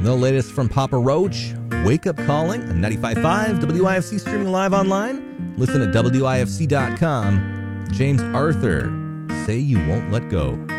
The latest from Papa Roach, Wake Up Calling on 95.5 WIFC, streaming live online. Listen at WIFC.com. James Arthur, Say You Won't Let Go.